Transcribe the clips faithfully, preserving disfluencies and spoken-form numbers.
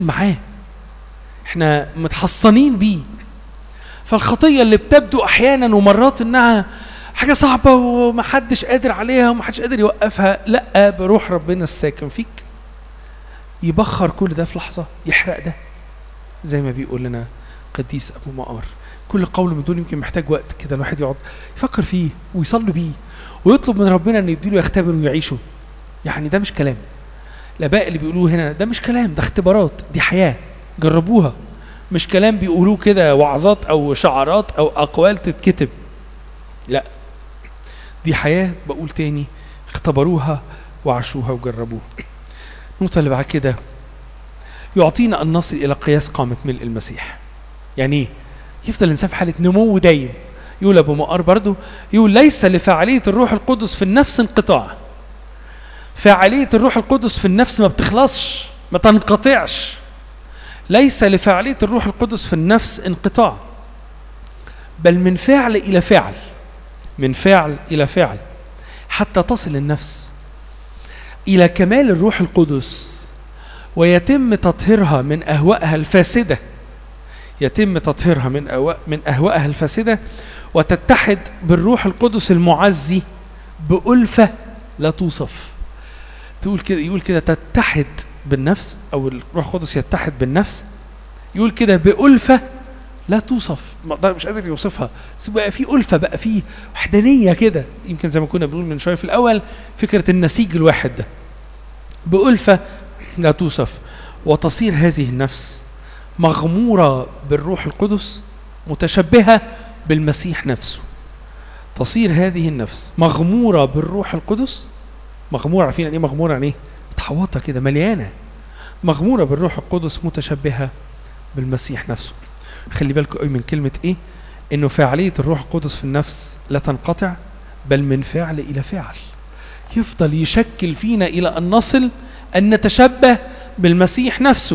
معاه، احنا متحصنين بيه. فالخطية اللي بتبدو احيانا ومرات انها حاجة صعبة ومحدش قادر عليها ومحدش قادر يوقفها، لا، بروح ربنا الساكن فيك يبخر كل ده في لحظة، يحرق ده زي ما بيقول لنا قديس ابو مقار. كل قول من دول يمكن محتاج وقت كده الواحد يقعد يفكر فيه ويصلي بيه ويطلب من ربنا ان يديله يختبر ويعيشه. يعني ده مش كلام الاباء اللي بيقولوه هنا، ده مش كلام، ده اختبارات، دي حياة جربوها. مش كلام بيقولوه كده وعظات او شعارات او اقوال تتكتب، لا، دي حياة. بقول تاني، اختبروها وعاشوها وجربوها. النقطة اللي بعد كده، يعطينا أن نصل إلى قياس قامة ملء المسيح. يعني إيه؟ يفضل الإنسان في حالة نمو دايم. يقول أبو مقار برضو، يقول ليس لفعالية الروح القدس في النفس انقطاع. فعالية الروح القدس في النفس ما بتخلصش، ما تنقطعش. ليس لفعالية الروح القدس في النفس انقطاع، بل من فعل إلى فعل، من فعل إلى فعل، حتى تصل النفس إلى كمال الروح القدس ويتم تطهيرها من أهوائها الفاسدة. يتم تطهيرها من أهواء من أهوائها الفاسدة وتتحد بالروح القدس المعزي بألفة لا توصف. تقول كده، يقول كده تتحد بالنفس، أو الروح القدس يتحد بالنفس، يقول كده بألفة لا توصف، مش قادر يوصفها، بس بقى في ألفة، بقى في وحدانية كده. يمكن زي ما كنا بنقول من شوية في الأول، فكرة النسيج الواحد ده، بألفة لا توصف. وتصير هذه النفس مغمورة بالروح القدس متشبهة بالمسيح نفسه. تصير هذه النفس مغمورة بالروح القدس، مغمورة، عارفين يعني ايه مغمورة؟ يعني ايه؟ متحوطة كده، مليانة، مغمورة بالروح القدس متشبهة بالمسيح نفسه. خلي بالكم قوي من كلمة ايه؟ انه فعالية الروح القدس في النفس لا تنقطع، بل من فعل الى فعل، يفضل يشكل فينا الى ان نصل ان نتشبه بالمسيح نفسه.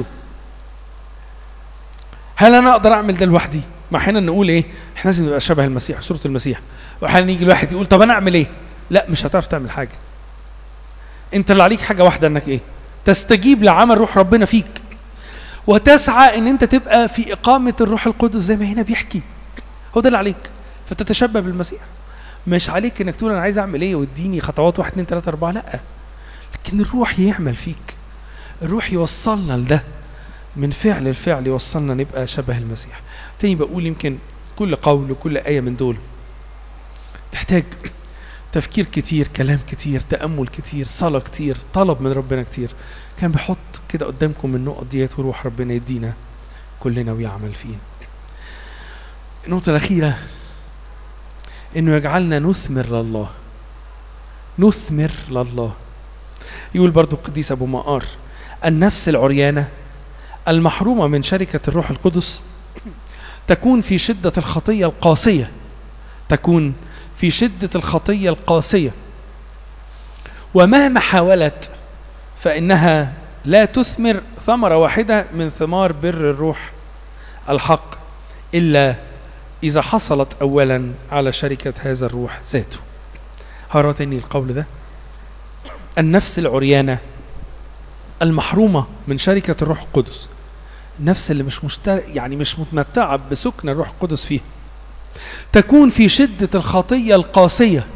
هل انا اقدر اعمل ده لوحدي؟ ما احيانا نقول ايه، احنا لازم نبقى شبه المسيح، صورة المسيح، واحيانا يجي الواحد يقول طب انا اعمل ايه؟ لا، مش هتعرف تعمل حاجة. انت اللي عليك حاجة واحدة، انك ايه؟ تستجيب لعمل روح ربنا فيك، وتسعى ان انت تبقى في اقامة الروح القدس زي ما هنا بيحكي. هو ده اللي عليك، فتتشبه بالمسيح. مش عليك انك تقول انا عايز اعمل ايه واديني خطوات واحد اتنين تلاتة اربعة، لا، لكن الروح يعمل فيك، الروح يوصلنا لده، من فعل الفعل يوصلنا نبقى شبه المسيح. تاني بقول، يمكن كل قول وكل آية من دول تحتاج تفكير كتير، كلام كتير، تأمل كتير، صلاة كتير، طلب من ربنا كتير. كان بيحط كده قدامكم النقط ديت، وروح ربنا يدينا كلنا ويعمل فينا. النقطة الأخيرة، إنه يجعلنا نثمر لله، نثمر لله. يقول برضو القديس أبو مقار، النفس العريانة المحرومة من شركة الروح القدس تكون في شدة الخطية القاسية، تكون في شدة الخطية القاسية، ومهما حاولت فإنها لا تثمر ثمرة واحدة من ثمار بر الروح الحق إلا إذا حصلت أولا على شركة هذا الروح ذاته. هقرأ تاني القول ده، النفس العريانة المحرومة من شركة الروح القدس، النفس اللي مش مشتر... يعني مش متمتعة بسكن الروح القدس فيها، تكون في شدة الخطية القاسية،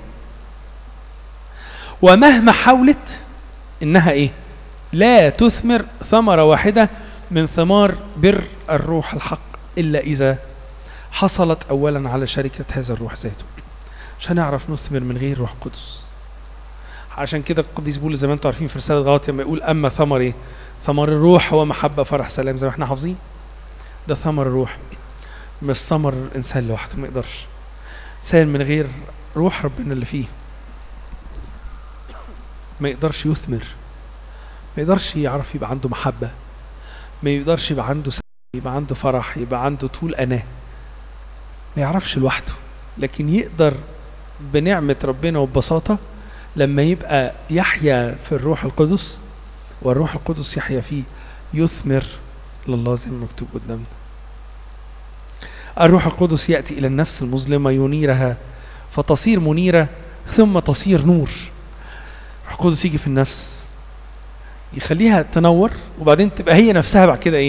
ومهما حاولت إنها إيه؟ لا تثمر ثمرة واحدة من ثمار بر الروح الحق إلا إذا حصلت أولا على شركة هذا الروح ذاته. مش هنعرف نثمر من غير روح قدس. عشان كده القديس بولس زي ما انتم عارفين في رسالة غلاطية لما يقول أما ثمر إيه؟ ثمر الروح هو محبة فرح سلام، زي ما احنا حافظين. ده ثمر الروح، مش ثمر الإنسان لوحده. ما يقدرش إنسان من غير روح ربنا اللي فيه ما يقدرش يثمر، ما يقدرش يعرف يبقى عنده محبة، ما يقدرش يبقى عنده سلام، يبقى عنده فرح، يبقى عنده طول أناه. ما يعرفش لوحده، لكن يقدر بنعمة ربنا وببساطة لما يبقى يحيا في الروح القدس والروح القدس يحيا فيه، يثمر لله زي ما مكتوب قدامنا. الروح القدس يأتي إلى النفس المظلمة ينيرها فتصير منيرة ثم تصير نور. الروح القدس يجي في النفس يخليها تنور وبعدين تبقى هي نفسها بعد كده ايه